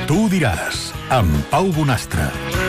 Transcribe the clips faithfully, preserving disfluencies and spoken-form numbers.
Tu ho diràs, amb Pau Bonastre.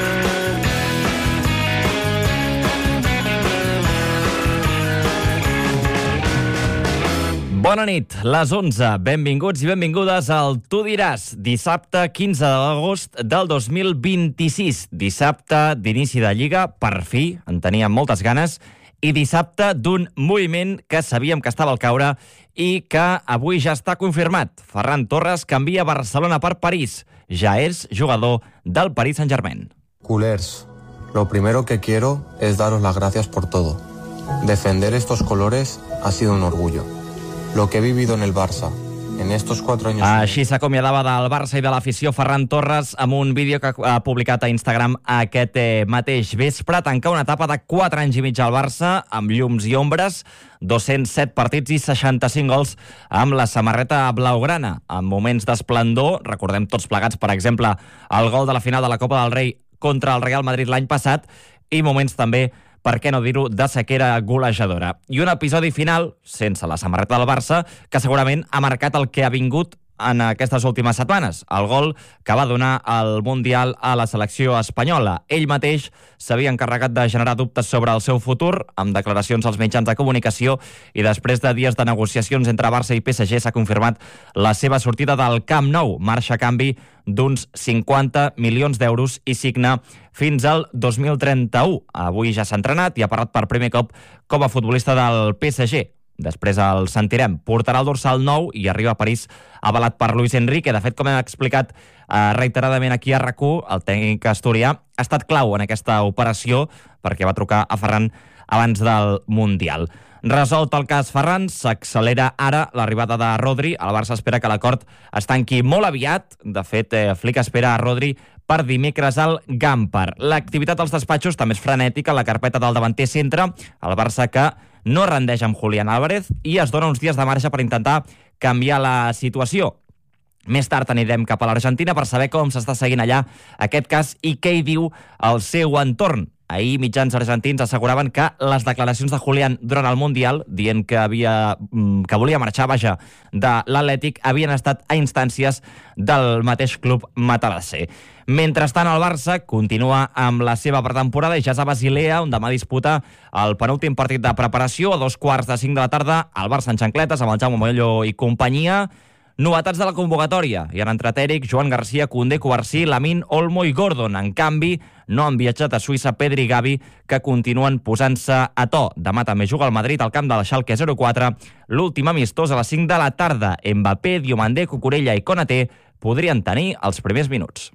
Bona nit, les onze. Benvinguts i benvingudes al Tu diràs. Dissabte quinze d'agost del dos mil vint-i-sis. Dissabte d'inici de Lliga, per fi, en teníem moltes ganes, i dissabte d'un moviment que sabíem que estava al caure i que avui ja està confirmat. Ferran Torres canvia Barcelona per París. Ja és jugador del Paris Saint-Germain. Culers, lo primero que quiero es daros las gracias por todo. Defender estos colores ha sido un orgullo. Lo que he vivido en el Barça en estos cuatro años... Així s'acomiadava del Barça i de l'afició Ferran Torres amb un vídeo que ha publicat a Instagram aquest eh, mateix vespre. Tancar una etapa de quatre anys i mig al Barça, amb llums i ombres, dos-cents set partits i seixanta-cinc gols amb la samarreta blaugrana. En moments d'esplendor, recordem tots plegats, per exemple, el gol de la final de la Copa del Rei contra el Real Madrid l'any passat, i moments també, per què no dir-ho, de sequera golejadora. I un episodi final, sense la samarreta del Barça, que segurament ha marcat el que ha vingut en aquestes últimes setmanes, el gol que va donar el Mundial a la selecció espanyola. Ell mateix s'havia encarregat de generar dubtes sobre el seu futur, amb declaracions als mitjans de comunicació, i després de dies de negociacions entre Barça i P S G s'ha confirmat la seva sortida del Camp Nou. Marxa a canvi d'uns cinquanta milions d'euros i signa fins al dos mil trenta-u. Avui ja s'ha entrenat i ha parlat per primer cop com a futbolista del P S G. Després el sentirem. Portarà el dorsal nou i arriba a París avalat per Luis Enrique. De fet, com hem explicat eh, reiteradament aquí a RAC u, el tècnic asturià ha estat clau en aquesta operació perquè va trucar a Ferran abans del Mundial. Resolt el cas Ferran, s'accelera ara l'arribada de Rodri. El Barça espera que l'acord es tanqui molt aviat. De fet, eh, Flick espera a Rodri per dimecres al Gampar. L'activitat als despatxos també és frenètica. La carpeta del davanter centre, el Barça que no rendeix amb Julián Álvarez i es dona uns dies de marge per intentar canviar la situació. Més tard anirem cap a l'Argentina per saber com s'està seguint allà aquest cas i què hi diu el seu entorn. Ahir mitjans argentins asseguraven que les declaracions de Julián durant el Mundial, dient que havia que volia marxar, vaja, de l'Atlètic, havien estat a instàncies del mateix club matalasser. Mentrestant, el Barça continua amb la seva pretemporada i ja és a Basilea, on demà disputa el penúltim partit de preparació a dos quarts de cinc de la tarda. El Barça en xancletes amb el Jaume Moello i companyia. Novetats de la convocatòria. Hi han entrat Eric, Joan Garcia, Koundé, Cubarsí, Lamine, Olmo i Gordon. En canvi, no han viatjat a Suïssa Pedri i Gavi, que continuen posant-se a to. Demà també juga al Madrid al camp del Schalke zero quatre. L'últim amistós a les cinc de la tarda. Mbappé, Diomandé, Cucurella i Konaté podrien tenir els primers minuts.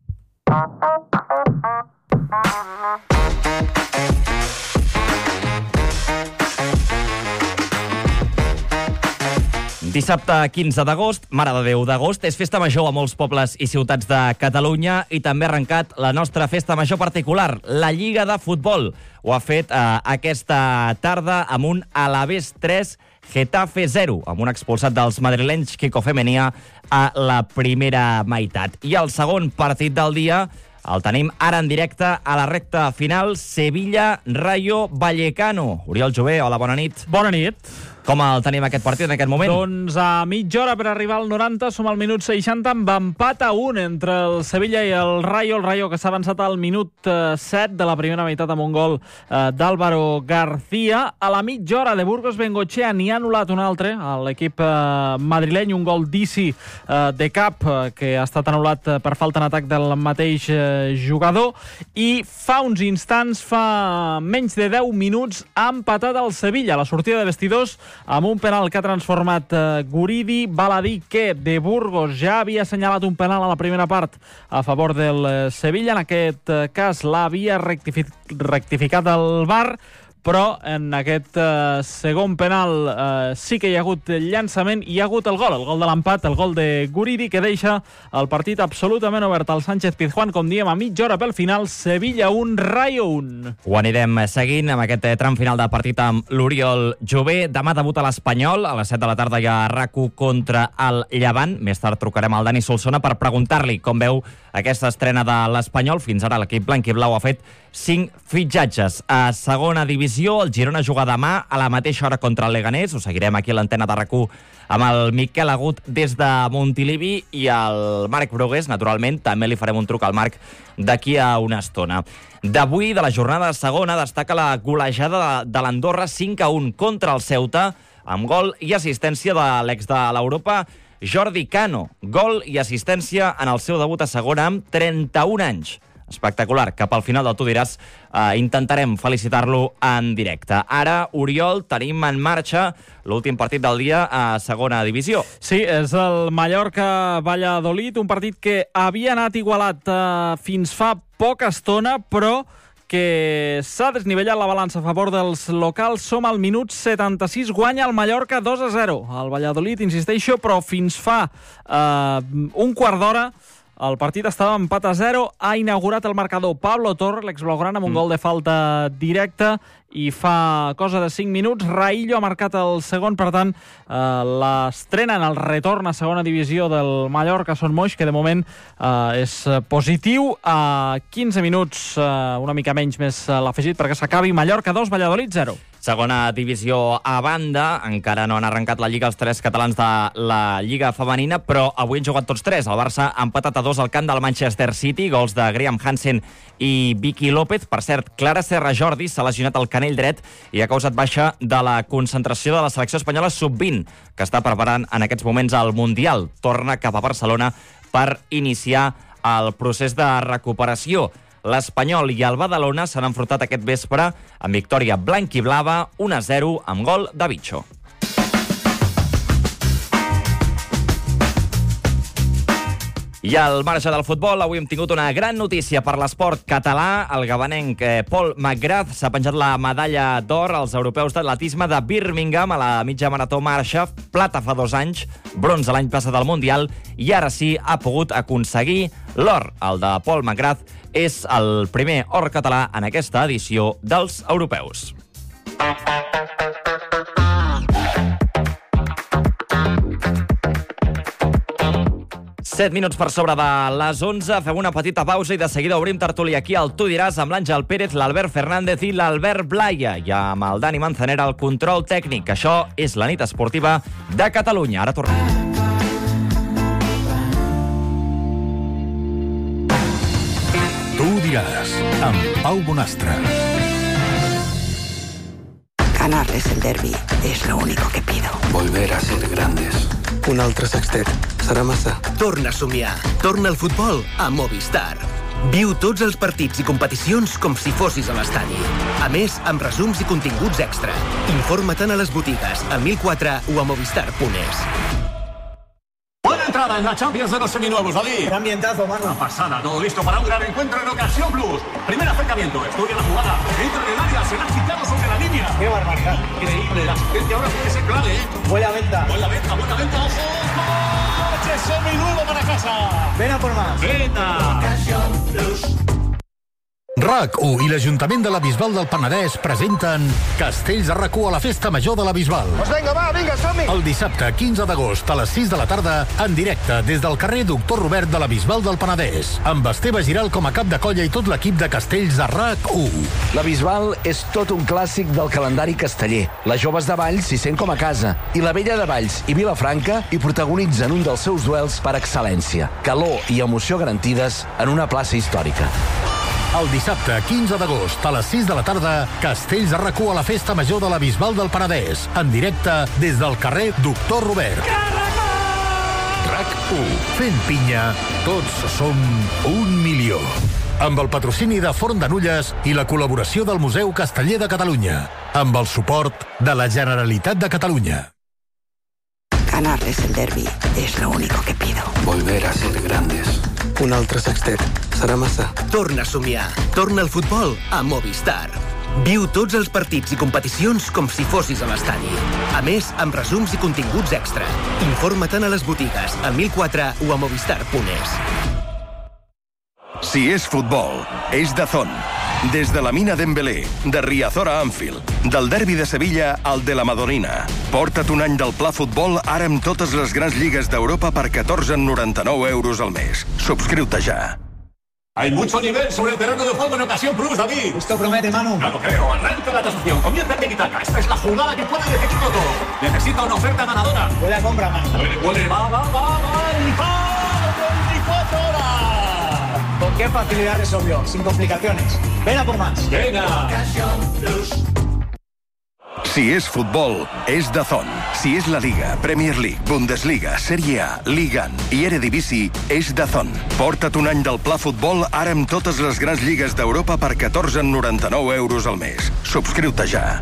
Dissabte quinze d'agost, Mare de Déu d'agost, és festa major a molts pobles i ciutats de Catalunya i també ha arrencat la nostra festa major particular, la Lliga de Futbol. Ho ha fet eh, aquesta tarda amb un Alavés tres, Getafe zero, amb un expulsat dels madrilenys Kiko Femenia a la primera meitat. I el segon partit del dia el tenim ara en directe a la recta final, Sevilla-Rayo Vallecano. Oriol Jové, hola, bona nit. Bona nit. Com el tenim aquest partit en aquest moment? Doncs a mitja hora per arribar al noranta, som al minut seixanta amb empat a un entre el Sevilla i el Rayo. El Rayo que s'ha avançat al minut eh, set de la primera meitat amb un gol eh, d'Álvaro García. A la mitja hora de Burgos Bengochea n'hi ha anul·lat un altre a l'equip eh, madrileny, un gol d'Isi eh, de cap eh, que ha estat anul·lat per falta en atac del mateix eh, jugador. I fa uns instants, fa menys de deu minuts, ha empatat el Sevilla a la sortida de vestidors amb un penal que ha transformat eh, Guridi. Val a dir que de Burgos ja havia assenyalat un penal a la primera part a favor del eh, Sevilla. En aquest eh, cas l'havia rectific rectificat el V A R, però en aquest eh, segon penal eh, sí que hi ha hagut llançament i hi ha hagut el gol, el gol de l'empat, el gol de Guridi, que deixa el partit absolutament obert al Sánchez Pizjuán, com diem, a mitja hora pel final. Sevilla un, Rayo un. Ho anirem seguint amb aquest tram final de partit amb l'Oriol Jové. Demà debuta l'Espanyol, a les set de la tarda hi ha RAC u contra el Llevant. Més tard trucarem al Dani Solsona per preguntar-li com veu aquesta estrena de l'Espanyol. Fins ara l'equip blanc i blau ha fet cinc fitxatges. A segona divisió, el Girona juga demà a la mateixa hora contra el Leganés. Ho seguirem aquí a l'antena de RAC u amb el Miquel Agut des de Montilivi i el Marc Brugués, naturalment. També li farem un truc al Marc d'aquí a una estona. D'avui, de la jornada de segona, destaca la golejada de, de l'Andorra cinc a un contra el Ceuta, amb gol i assistència de l'ex de l'Europa, Jordi Cano. Gol i assistència en el seu debut a segona amb trenta-un anys. Espectacular. Cap al final del Tu diràs eh, intentarem felicitar-lo en directe. Ara, Oriol, tenim en marxa l'últim partit del dia a segona divisió. Sí, és el Mallorca-Valladolid, un partit que havia anat igualat eh, fins fa poca estona, però que s'ha desnivellat la balança a favor dels locals. Som al minut setanta-sis, guanya el Mallorca dos a zero. El Valladolid, insisteixo, però fins fa eh, un quart d'hora el partit estava empat a zero. Ha inaugurat el marcador Pablo Torre, l'exblaugrana, amb un mm. gol de falta directa, i fa cosa de cinc minuts Raillo ha marcat el segon. Per tant, eh, l'estrena en el retorn a segona divisió del Mallorca Son Moix, que de moment eh, és positiu. A quinze minuts, eh, una mica menys més eh, l'afegit perquè s'acabi. Mallorca dos, Valladolid zero. Segona divisió a banda, encara no han arrencat la Lliga els tres catalans de la Lliga femenina, però avui han jugat tots tres. El Barça ha empatat a dos al camp del Manchester City, gols de Graham Hansen i Vicky López. Per cert, Clara Serra Jordi s'ha lesionat el canell dret i ha causat baixa de la concentració de la selecció espanyola sub vint, que està preparant en aquests moments el Mundial. Torna cap a Barcelona per iniciar el procés de recuperació. L'Espanyol i el Badalona s'han enfrontat aquest vespre amb victòria blanquiblava un a zero amb gol de Bicho. I al marge del futbol, avui hem tingut una gran notícia per l'esport català. El gabanenc Paul McGrath s'ha penjat la medalla d'or als europeus d'atletisme de Birmingham a la mitja marató marxa, plata fa dos anys, bronze l'any passat al Mundial, i ara sí ha pogut aconseguir l'or. El de Paul McGrath és el primer or català en aquesta edició dels europeus. set minuts per sobre de les onze, fem una petita pausa i de seguida obrim tertúlia aquí al Tu diràs amb l'Àngel Pérez, l'Albert Fernández i l'Albert Blaya, i amb el Dani Manzanera al control tècnic. Això és la nit esportiva de Catalunya. Ara tornem. Tu diràs amb Pau Bonastre. Ganarles el derbi es lo único que pido. Volver a ser grandes. Un altre sextet. Serà massa. Torna a somiar. Torna al futbol a Movistar. Viu tots els partits i competicions com si fossis a l'estadi. A més, amb resums i continguts extra. Informa-te'n a les botigues, al mil quatre o a movistar punt es. Buena entrada en la Champions de los seminuevos, Ali. Qué ambientazo, mano. Una pasada, todo listo para un gran encuentro en Ocasión Plus. Primer acercamiento, estudia la jugada, entra en el área, se la ha quitado sobre la línea. Qué barbaridad. Increíble, la asistencia ahora tiene que ser clave, ¿eh? Buena venta. Buena venta, buena venta, ojo. ¡Coche seminuevo para casa! Ven a por más. Venta. Ocasión Plus. RAC u i l'Ajuntament de la Bisbal del Penedès presenten Castells de RAC u a la Festa Major de la Bisbal. Pues venga, va, vinga, som-hi! El dissabte quinze d'agost a les sis de la tarda, en directe des del carrer Doctor Robert de la Bisbal del Penedès, amb Esteve Giral com a cap de colla i tot l'equip de Castells de RAC u. La Bisbal és tot un clàssic del calendari casteller. Les joves de Valls s'hi sent com a casa, i la vella de Valls i Vilafranca hi protagonitzen un dels seus duels per excel·lència. Calor i emoció garantides en una plaça històrica. El dissabte quinze d'agost a les sis de la tarda, Castells de RAC u a la Festa Major de la Bisbal del Penedès, en directe des del carrer Doctor Robert. RAC u. Fent pinya, tots som un milió. Amb el patrocini de Forn de Nulles i la col·laboració del Museu Casteller de Catalunya. Amb el suport de la Generalitat de Catalunya. Ganarles el derbi es lo único que pido. Volver a ser grandes. Un altre sextet. Serà massa. Torna a somiar. Torna al futbol a Movistar. Viu tots els partits i competicions com si fossis a l'estadi. A més, amb resums i continguts extra. Informa-te'n a les botigues, al mil quatre o a movistar punt es. Si és futbol, és DAZN. Des de la mina d'Embelé, de Riazor a Anfield, del derbi de Sevilla al de la Madonina. Porta't un any del Pla Futbol ara amb totes les grans lligues d'Europa per catorze coma noranta-nou euros al mes. Subscriu-te ja. Hay mucho nivel sobre el terreno de juego en Ocasión Plus, David. Esto promete, Manu. No lo creo. Arranca la tasación. Comienza el tiki-taka. Esta es la jugada que puede definirlo todo. Necesita una oferta ganadora. Huele a compra, Manu. Huele, huele. Va, va, va, va. Y va. veinticuatro horas. ¿Con qué facilidad resolvió? Sin complicaciones. Ven a por más. Venga. Ocasión Plus. Si és futbol, és DAZN. Si és la Liga, Premier League, Bundesliga, Serie A, Liga i Eredivisie, és DAZN. Porta't un any del Pla Futbol ara amb totes les grans lligues d'Europa per catorze coma noranta-nou euros al mes. Subscriu-te ja.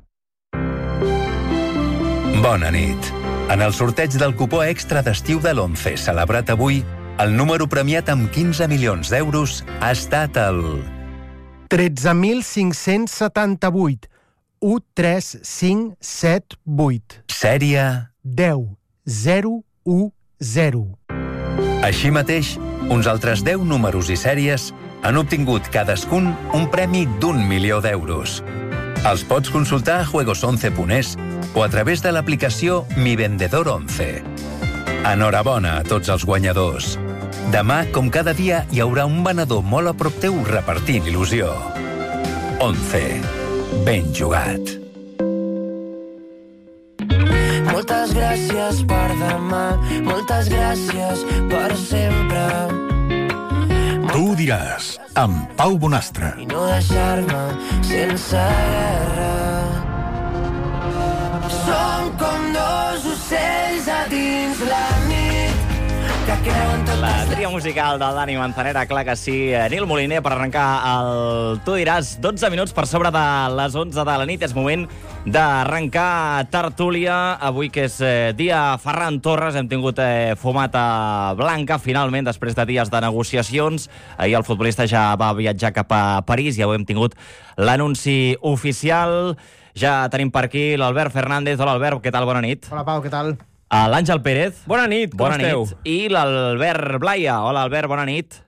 Bona nit. En el sorteig del cupó extra d'estiu de l'Once, celebrat avui, el número premiat amb quinze milions d'euros ha estat el... tretze mil cinc-cents setanta-vuit. u tres cinc set vuit. Sèrie... deu zero u zero. Així mateix, uns altres deu números i sèries han obtingut cadascun un premi d'un milió d'euros. Els pots consultar a juegos once punt es o a través de l'aplicació Mi Vendedor once. Enhorabona a tots els guanyadors. Demà, com cada dia, hi haurà un venedor molt a prop teu repartint il·lusió. Once. Ben jugat. Moltes gràcies per demà, moltes gràcies per sempre. Tu ho diràs, amb Pau Bonastre. I no deixar-me sense guerra. Som com dos ocells a dins la nit que creuen tot. La tria musical del Dani Manzanera, clar que sí. Nil Moliner, per arrencar el Tu diràs, dotze minuts per sobre de les onze de la nit. És moment d'arrencar tertúlia. Avui, que és eh, dia Ferran Torres, hem tingut eh, fumata blanca, finalment, després de dies de negociacions. Ahir el futbolista ja va viatjar cap a París i avui hem tingut l'anunci oficial. Ja tenim per aquí l'Albert Fernández. Hola, Albert, què tal? Bona nit. Hola, Pau, què tal? L'Àngel Pérez. Bona nit, com bona esteu? Nit. I l'Albert Blaia. Hola, Albert, bona nit.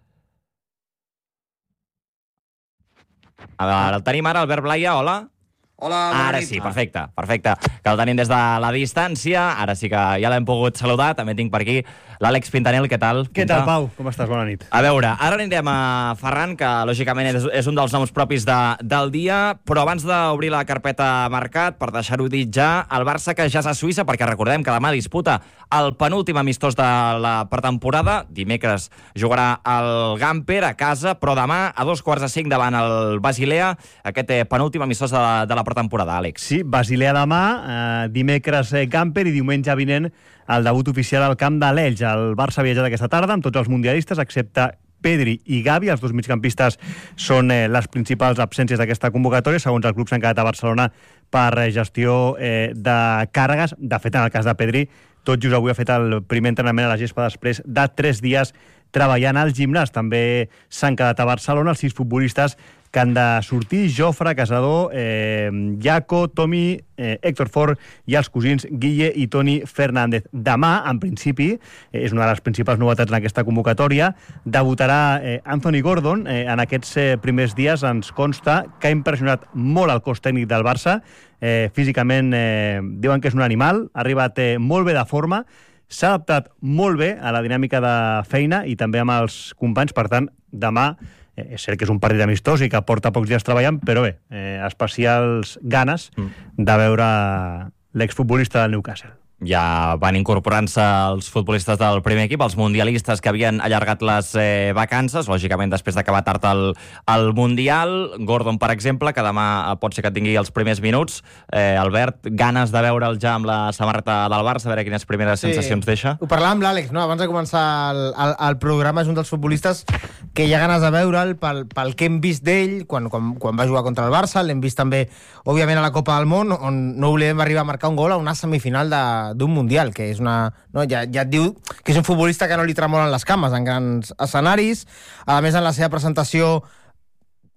A veure, el tenim ara, Albert Blaia, hola. Hola, bona Ara nit. sí, perfecte, perfecte. Que el tenim des de la distància. Ara sí que ja l'hem pogut saludar. També tinc per aquí l'Àlex Pintanel. Què tal? Què tal, Pau? Com estàs? Bona nit. A veure, ara anirem a Ferran, que lògicament és, és un dels noms propis de, del dia, però abans d'obrir la carpeta mercat, per deixar-ho dit ja, el Barça que ja és a Suïssa, perquè recordem que demà disputa el penúltim amistós de la pretemporada. Dimecres jugarà el Gamper a casa, però demà a dos quarts de cinc davant el Basilea, aquest eh, penúltim amistós de la, de la pretemporada, Àlex. Sí, Basilea demà, eh, dimecres eh, Gamper i diumenge vinent el debut oficial al camp de l'Elx. El Barça ha viatjat aquesta tarda amb tots els mundialistes, excepte Pedri i Gavi. Els dos migcampistes són eh, les principals absències d'aquesta convocatòria. Segons el club s'han quedat a Barcelona per eh, gestió eh, de càrregues. De fet, en el cas de Pedri, tot just avui ha fet el primer entrenament a la gespa després de tres dies treballant al gimnàs. També s'han quedat a Barcelona els sis futbolistes que han de sortir: Jofre, Casador, eh, Jaco, Tomi, eh, Héctor Fort i els cosins Guille i Toni Fernández. Demà, en principi, eh, és una de les principals novetats en aquesta convocatòria, debutarà eh, Anthony Gordon. Eh, en aquests eh, primers dies ens consta que ha impressionat molt el cos tècnic del Barça. Eh, físicament eh, diuen que és un animal, ha arribat eh, molt bé de forma, s'ha adaptat molt bé a la dinàmica de feina i també amb els companys. Per tant, demà eh, és cert que és un partit amistós i que porta pocs dies treballant, però bé, eh, especials ganes mm. de veure l'exfutbolista del Newcastle. Ja van incorporant-se els futbolistes del primer equip, els mundialistes que havien allargat les eh, vacances, lògicament després d'acabar tard el, el Mundial. Gordon, per exemple, que demà pot ser que tingui els primers minuts. Eh, Albert, ganes de veure'l ja amb la samarreta del Barça, a veure quines primeres sí. sensacions deixa. Ho parlàvem amb l'Àlex, no? Abans de començar el, el, el programa. És un dels futbolistes que hi ha ganes de veure'l pel, pel que hem vist d'ell quan, quan, quan va jugar contra el Barça. L'hem vist també, òbviament, a la Copa del Món, on no oblidem arribar a marcar un gol a una semifinal de d'un Mundial, que és una... No, ja, ja et diu que és un futbolista que no li tremolen les cames en grans escenaris. A més, en la seva presentació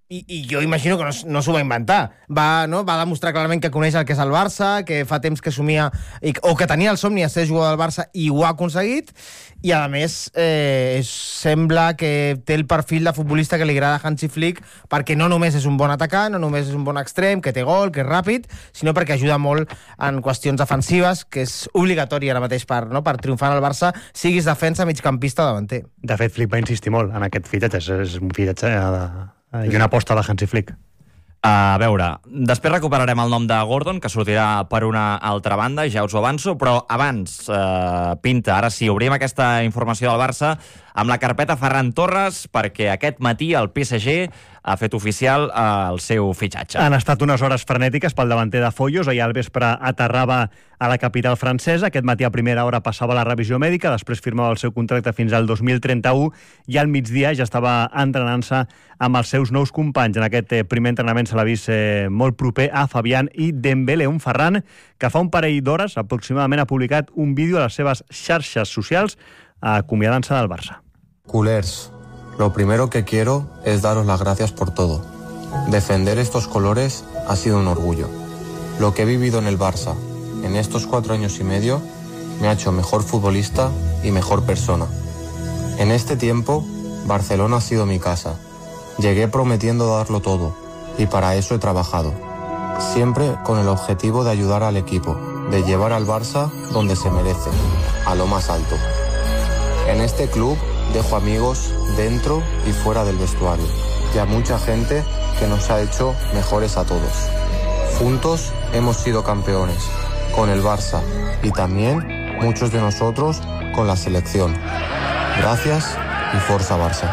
I, i jo imagino que no, no s'ho va inventar. Va, no? va demostrar clarament que coneix el que és el Barça, que fa temps que somia, i, o que tenia el somni de ser jugador del Barça i ho ha aconseguit, i a més eh, sembla que té el perfil de futbolista que li agrada a Hansi Flick, perquè no només és un bon atacant, no només és un bon extrem, que té gol, que és ràpid, sinó perquè ajuda molt en qüestions defensives, que és obligatori ara mateix per, no? per triomfar en el Barça, siguis defensa, migcampista o davanter. De fet, Flick va insistir molt en aquest fitatge, és, és un fitatge de... i una aposta de Hansi Flick. A veure, després recuperarem el nom de Gordon, que sortirà per una altra banda, ja us ho avanço, però abans, eh, Pinta, ara sí, obrim aquesta informació del Barça amb la carpeta Ferran Torres, perquè aquest matí el P S G ha fet oficial eh, el seu fitxatge. Han estat unes hores frenètiques pel davanter de Foyos. Ahir al vespre aterrava a la capital francesa. Aquest matí a primera hora passava la revisió mèdica, després firmava el seu contracte fins al dos mil trenta-u i al migdia ja estava entrenant-se amb els seus nous companys. En aquest eh, primer entrenament se l'ha vist eh, molt proper a Fabián i Dembélé. Un Ferran que fa un parell d'hores aproximadament ha publicat un vídeo a les seves xarxes socials acomiadant-se del Barça. Culers, lo primero que quiero es daros las gracias por todo. Defender estos colores ha sido un orgullo. Lo que he vivido en el Barça en estos cuatro años y medio me ha hecho mejor futbolista y mejor persona. En este tiempo, Barcelona ha sido mi casa. Llegué prometiendo darlo todo y para eso he trabajado. Siempre con el objetivo de ayudar al equipo, de llevar al Barça donde se merece, a lo más alto. En este club dejo amigos dentro y fuera del vestuario y a mucha gente que nos ha hecho mejores a todos. Juntos hemos sido campeones, con el Barça y también muchos de nosotros con la selección. Gracias y força Barça.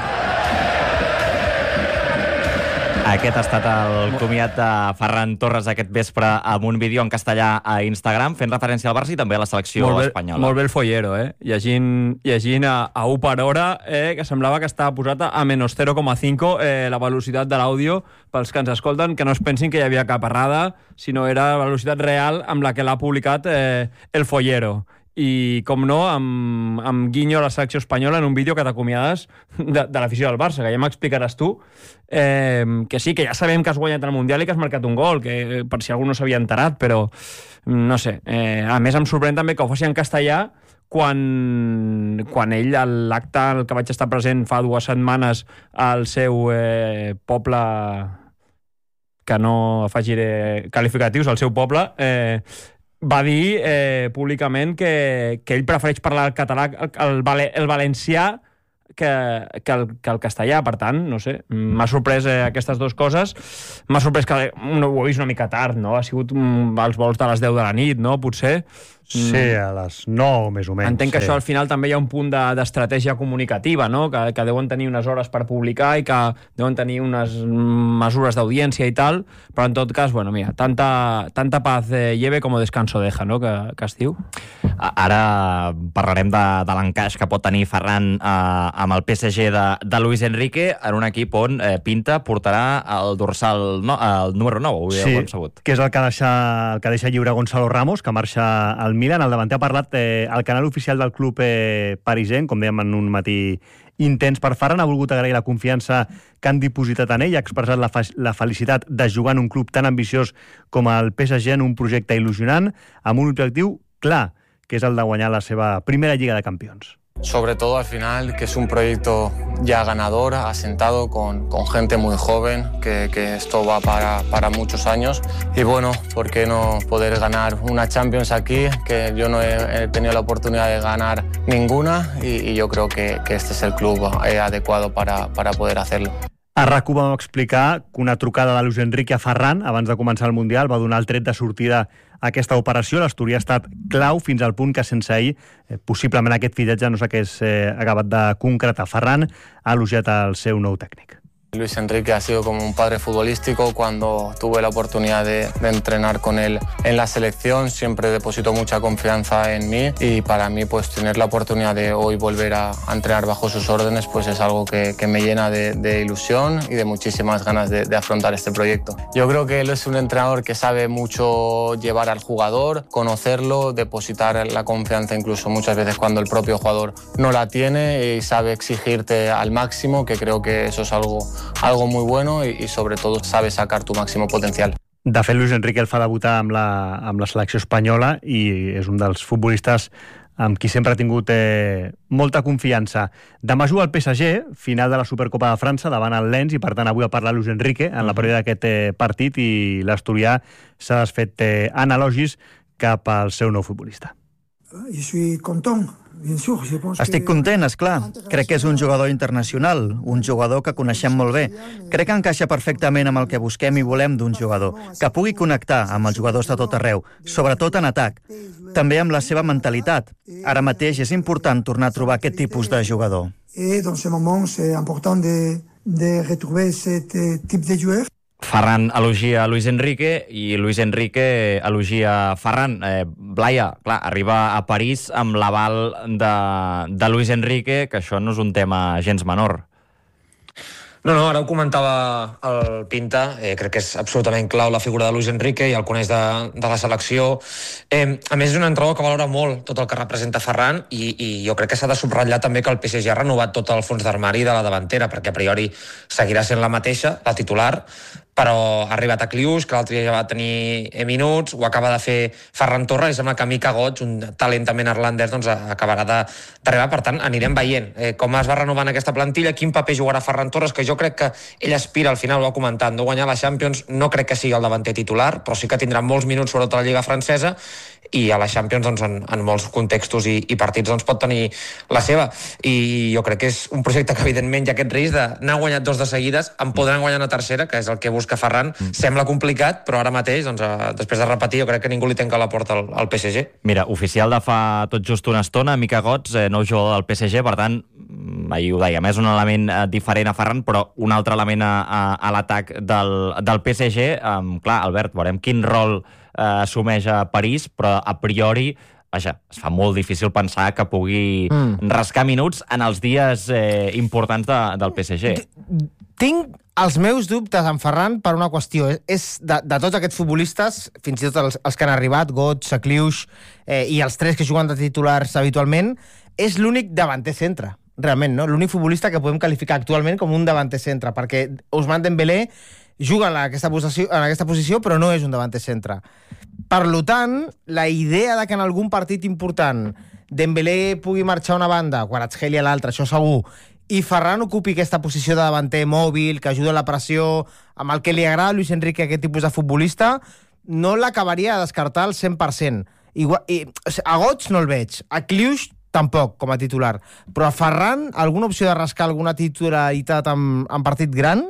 Aquest ha estat el comiat de Ferran Torres aquest vespre amb un vídeo en castellà a Instagram fent referència al Barça i també a la selecció molt bé, espanyola. Molt bé el follero, eh? Llegint, llegint a, a u per hora, eh? que semblava que estava posat a menys zero coma cinc eh, la velocitat de l'àudio pels que ens escolten, que no es pensin que hi havia cap errada, sinó era la velocitat real amb la que l'ha publicat eh, el follero. I, com no, amb, amb guinyo a la selecció espanyola en un vídeo que t'acomiades de, de l'afició del Barça, que ja m'explicaràs tu, eh, que sí, que ja sabem que has guanyat el Mundial i que has marcat un gol, que per si algú no s'havia enterat, però no sé. Eh, a més, em sorprèn també que ho faci en castellà quan, quan ell, a l'acte en el que vaig estar present fa dues setmanes al seu eh, poble, que no afegiré qualificatius, al seu poble, eh, va dir eh, públicament que, que ell prefereix parlar el català, el, el, el valencià, que, que, el, que el castellà. Per tant, no sé, m'ha sorprès eh, aquestes dues coses. M'ha sorprès que no ho he vist una mica tard, no? Ha sigut mm, als vols de les deu de la nit, no? Potser. Sí, a les nou, més o menys. Entenc que sí. això al final també hi ha un punt d'estratègia comunicativa, no? Que, que deuen tenir unes hores per publicar i que deuen tenir unes mesures d'audiència i tal, però en tot cas, bueno, mira, tanta, tanta paz eh, lleve com descanso deja, no? Que, que es diu. Ara parlarem de, de l'encaix que pot tenir Ferran eh, amb el P S G de, de Luis Enrique en un equip on eh, Pinta portarà el dorsal, no, el número nou, ho sí, hem sabut. Que és el que deixa, el que deixa lliure Gonzalo Ramos, que marxa al Milan. El davanter ha parlat eh, al canal oficial del club eh, parisenc, com dèiem, en un matí intens per Ferran. Ha volgut agrair la confiança que han dipositat en ell, ha expressat la, la felicitat de jugar en un club tan ambiciós com el P S G, en un projecte il·lusionant, amb un objectiu clar, que és el de guanyar la seva primera Lliga de Campions. Sobre todo al final, que es un proyecto ya ganador, asentado con, con gente muy joven, que, que esto va para, para muchos años. Y bueno, ¿por qué no poder ganar una Champions aquí? Que yo no he, he tenido la oportunidad de ganar ninguna y, y yo creo que, que este es el club eh, adecuado para, para poder hacerlo. A RAC u vam explicar que una trucada de Luis Enrique a Ferran abans de començar el Mundial va donar el tret de sortida a aquesta operació. L'Astúria ha estat clau fins al punt que sense ell, eh, possiblement aquest fitatge no s'hagués eh, acabat de concretar. Ferran ha elogiat el seu nou tècnic. Luis Enrique ha sido como un padre futbolístico. Cuando tuve la oportunidad de, de entrenar con él en la selección, siempre depositó mucha confianza en mí y para mí pues tener la oportunidad de hoy volver a, a entrenar bajo sus órdenes pues es algo que, que me llena de, de ilusión y de muchísimas ganas de, de afrontar este proyecto. Yo creo que él es un entrenador que sabe mucho llevar al jugador, conocerlo, depositar la confianza incluso muchas veces cuando el propio jugador no la tiene y sabe exigirte al máximo, que creo que eso es algo algo muy bueno y, y sobre todo sabes sacar tu máximo potencial. De fet, Luis Enrique el fa debutar amb la, amb la selecció espanyola i és un dels futbolistes amb qui sempre ha tingut eh, molta confiança. Demà juga el P S G, final de la Supercopa de França, davant el Lens, i per tant avui ha parlat Luis Enrique en la prèvia d'aquest eh, partit, i l'asturià s'ha desfet eh, analogis cap al seu nou futbolista. Je suis content. Estic content, esclar. Crec que és un jugador internacional, un jugador que coneixem molt bé. Crec que encaixa perfectament amb el que busquem i volem d'un jugador, que pugui connectar amb els jugadors de tot arreu, sobretot en atac. També amb la seva mentalitat. Ara mateix és important tornar a trobar aquest tipus de jugador. Et dans ce moment, c'est important de, de retrouver cet type de joueur. Ferran elogia Luis Enrique i Luis Enrique elogia Ferran. Eh, Blaya, clar, arriba a París amb l'aval de, de Luis Enrique, que això no és un tema gens menor. No, no, ara ho comentava el Pinta, eh, crec que és absolutament clau la figura de Luis Enrique i el coneix de, de la selecció. Eh, a més, és un entrenador que valora molt tot el que representa Ferran i, i jo crec que s'ha de subratllar també que el P S G ha renovat tot el fons d'armari de la davantera, perquè a priori seguirà sent la mateixa, la titular, però ha arribat a Kliush, que l'altre dia ja va tenir minuts, ho acaba de fer Ferran Torres, i sembla que Mika Götze, un talent també neerlandès, doncs acabarà d'arribar. Per tant, anirem veient eh, com es va renovant aquesta plantilla, quin paper jugarà Ferran Torres, que jo crec que ell aspira, al final ho ha comentat, no guanyar la Champions, no crec que sigui el davanter titular, però sí que tindrà molts minuts sobretot a la Lliga Francesa, i a la Champions doncs, en, en molts contextos i, i partits doncs, pot tenir la seva. I jo crec que és un projecte que evidentment hi ha aquest risc d'anar guanyat dos de seguides, en podran guanyar una tercera, que és el que busca Ferran. Mm. Sembla complicat, però ara mateix, doncs, després de repetir, jo crec que ningú li tanca la porta al, al P S G. Mira, oficial de fa tot just una estona, Mika Götze, nou jugador del P S G, per tant, ahir ho dèiem, és un element eh, diferent a Ferran, però un altre element a, a, a l'atac del, del P S G. Um, clar, Albert, veurem quin rol eh, assumeix a París, però a priori, vaja, es fa molt difícil pensar que pugui mm. rascar minuts en els dies eh, importants de, del P S G. Tinc els meus dubtes en Ferran per una qüestió. És de, de tots aquests futbolistes, fins i tot els, els que han arribat, Götze, Kliush, eh, i els tres que juguen de titulars habitualment, és l'únic davanter centre, realment, no? L'únic futbolista que podem qualificar actualment com un davanter centre, perquè Ousmane Dembélé juga en aquesta posició, en aquesta posició, però no és un davanter centre. Per tant, la idea de que en algun partit important Dembélé pugui marxar a una banda, Kvaratskhelia a l'altra, això segur, i Ferran ocupi aquesta posició de davanter mòbil, que ajuda a la pressió, amb el que li agrada a Luis Enrique aquest tipus de futbolista, no l'acabaria de descartar al cent per cent. Igual, i, a Götze no el veig, a Kliush tampoc, com a titular. Però a Ferran, alguna opció de rascar alguna titularitat en, en partit gran,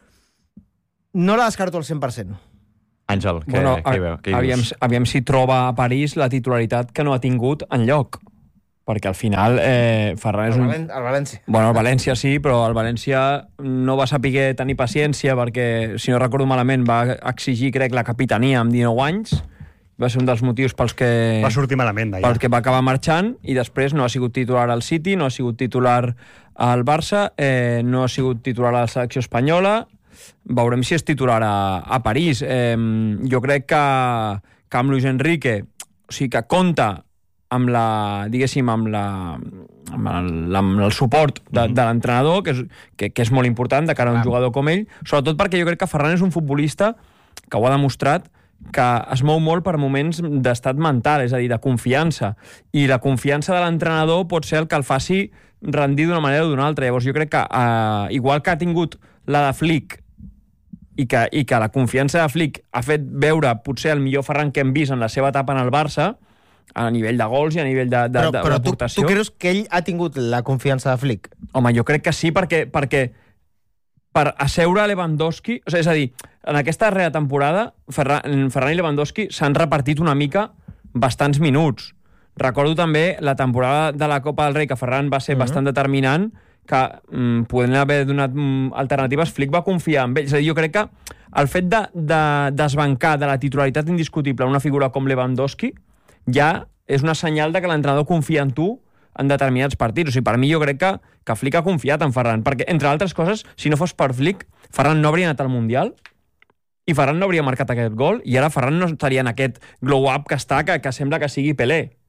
no la descarto al cent per cent. Àngel, què, bueno, què, què, què aviam, dius? aviam si troba a París la titularitat que no ha tingut enlloc. Perquè al final eh, Ferran és un... El, el València. Bueno, el València sí, però el València no va saber tenir paciència perquè, si no recordo malament, va exigir, crec, la capitania amb dinou anys. Va ser un dels motius pels que... Va sortir malament, d'allà. Pel que va acabar marxant, i després no ha sigut titular al City, no ha sigut titular al Barça, eh, no ha sigut titular a la selecció espanyola. Veurem si és titular a, a París. Eh, jo crec que, que amb Luis Enrique, o sigui, que compta amb la, diguéssim, amb, la, amb, el, amb el suport de, mm-hmm. de l'entrenador, que és, que, que és molt important de cara a un jugador com ell, sobretot perquè jo crec que Ferran és un futbolista que ho ha demostrat, que es mou molt per moments d'estat mental, és a dir, de confiança, i la confiança de l'entrenador pot ser el que el faci rendir d'una manera o d'una altra. Llavors jo crec que, eh, igual que ha tingut la de Flick, i que, i que la confiança de Flick ha fet veure potser el millor Ferran que hem vist en la seva etapa en el Barça, a nivell de gols i a nivell de, de, però, de, però d'aportació. Tu, tu creus que ell ha tingut la confiança de Flick? Home, jo crec que sí, perquè, perquè per asseure Lewandowski... O sigui, és a dir, en aquesta darrera temporada, Ferran, Ferran i Lewandowski s'han repartit una mica bastants minuts. Recordo també la temporada de la Copa del Rei, que Ferran va ser mm-hmm. bastant determinant, que mm, podent haver donat mm, alternatives, Flick va confiar en ell. És a dir, jo crec que el fet de, de desbancar de la titularitat indiscutible una figura com Lewandowski ja és una senyal de que l'entrenador confia en tu en determinats partits. O sigui, per mi jo crec que, que Flick ha confiat en Ferran, perquè, entre altres coses, si no fos per Flick, Ferran no hauria anat al Mundial i Ferran no hauria marcat aquest gol, i ara Ferran no estaria en aquest glow-up que està, que, que sembla que sigui Pelé.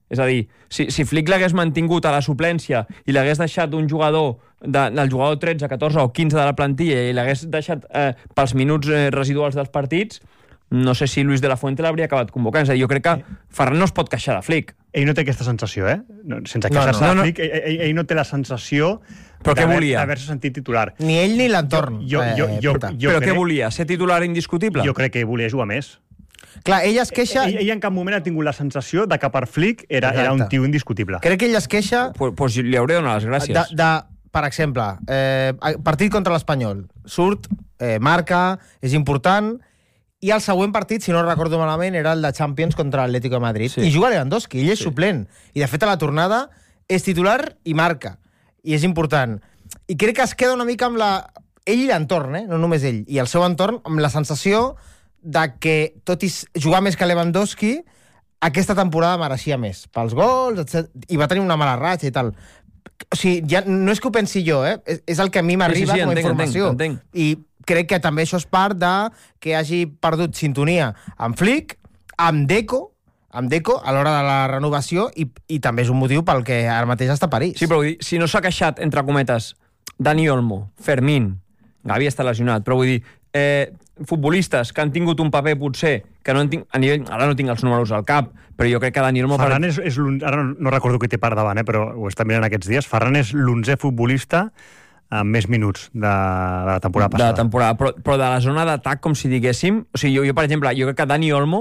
És a dir, si, si Flick l'hagués mantingut a la suplència i l'hagués deixat un jugador de, del jugador tretze, catorze o quinze de la plantilla i l'hagués deixat eh, pels minuts eh, residuals dels partits, no sé si Luis de la Fuente l'hauria acabat convocant. És a dir, jo crec que Ferran no es pot queixar de Flick. Ell no té aquesta sensació, eh? No, sense queixar-se no, no. de Flick, ell, ell, ell no té la sensació d'haver-se sentit titular. Ni ell ni l'entorn. Jo, jo, jo, jo, jo Però crec... què volia? Ser titular indiscutible? Jo crec que volia jugar més. Clar, ell es queixa... Ell, ell en cap moment ha tingut la sensació de que per Flick era, era un tio indiscutible. Crec que ell es queixa... Pues, pues li hauré de donar les gràcies. De, de, per exemple, eh, partit contra l'Espanyol. Surt, eh, marca, és important, i el següent partit, si no recordo malament, era el de Champions contra l'Atlético de Madrid. Sí. I juga Lewandowski, ell és sí. suplent. I de fet a la tornada és titular i marca. I és important. I crec que es queda una mica amb la... Ell i l'entorn, eh? No només ell. I el seu entorn amb la sensació de que, tot i jugar més que Lewandowski, aquesta temporada mereixia més. Pels gols, etcètera. I va tenir una mala ratxa i tal. O sigui, ja, no és que ho pensi jo, eh? És, és el que a mi m'arriba sí, sí, sí, com a entenc, informació. Entenc, entenc. I crec que també això és part de que hagi perdut sintonia amb Flick, amb Deco, amb Deco a l'hora de la renovació, i, i també és un motiu pel que ara mateix està a París. Sí, però vull dir, si no s'ha queixat, entre cometes, Dani Olmo, Fermín, Gavi està lesionat, però vull dir, eh, futbolistes que han tingut un paper potser que no en tinc, a nivell, ara no tinc els números al cap, però jo crec que Dani Olmo... Ferran és, és ara no, no recordo qui té per davant, eh, però ho està mirant aquests dies. Ferran és l'onzè futbolista amb més minuts de, de la temporada passada. De la temporada, però, però de la zona d'atac, com si diguéssim... O sigui, jo, jo, per exemple, jo crec que Dani Olmo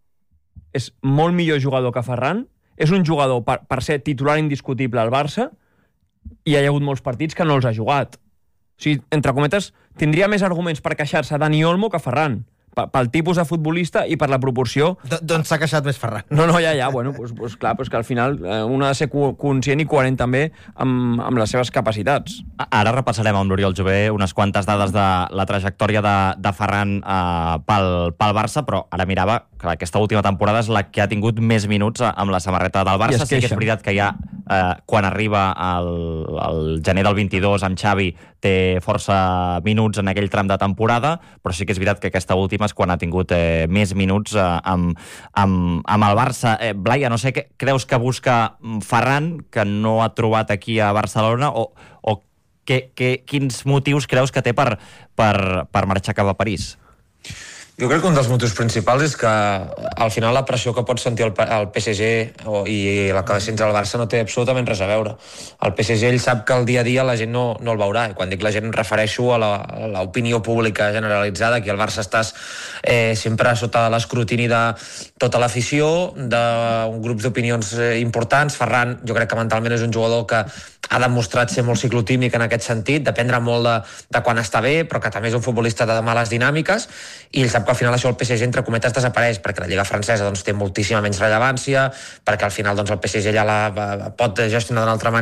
és molt millor jugador que Ferran, és un jugador per, per ser titular indiscutible al Barça, i hi ha hagut molts partits que no els ha jugat. O sigui, entre cometes, tindria més arguments per queixar-se Dani Olmo que Ferran, pel tipus de futbolista i per la proporció... Doncs s'ha queixat més Ferran. No, no, ja, ja, bueno, pues, pues, clar, pues que al final eh, un ha de ser conscient i coherent també amb, amb les seves capacitats. Ara repassarem amb l'Oriol Jové unes quantes dades de la trajectòria de, de Ferran eh, pel, pel Barça, però ara mirava que aquesta última temporada és la que ha tingut més minuts amb la samarreta del Barça. Sí que és veritat que ja, eh, quan arriba el, el gener del vint-i-dos amb Xavi, té força minuts en aquell tram de temporada, però sí que és veritat que aquesta última és quan ha tingut eh, més minuts eh, amb, amb, amb el Barça. Eh, Blai, no sé què creus que busca Ferran, que no ha trobat aquí a Barcelona, o, o que, que, quins motius creus que té per, per, per marxar cap a París? Jo crec que un dels motius principals és que al final la pressió que pot sentir el, el P S G o, i la que sents al Barça no té absolutament res a veure. El P S G ell sap que el dia a dia la gent no, no el veurà, i quan dic la gent em refereixo a l'opinió pública generalitzada, que el Barça estàs eh, sempre sota l'escrutini de tota l'afició, d'un grups d'opinions eh, importants. Ferran jo crec que mentalment és un jugador que ha demostrat ser molt ciclotímic en aquest sentit, dependre molt de, de quan està bé, però que també és un futbolista de males dinàmiques, i ell sap que al final això el P S G entre cometes desapareix, perquè la Lliga francesa doncs, té moltíssima menys rellevància, perquè al final doncs, el P S G ja la pot gestionar d'una altra manera,